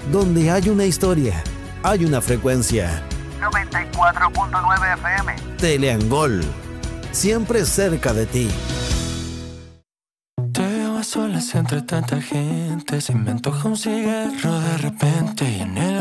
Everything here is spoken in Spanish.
Donde hay una historia, hay una frecuencia. 94.9 FM. Teleangol, siempre cerca de ti. Te veo a solas entre tanta gente, se me antoja un cigarro de repente y en el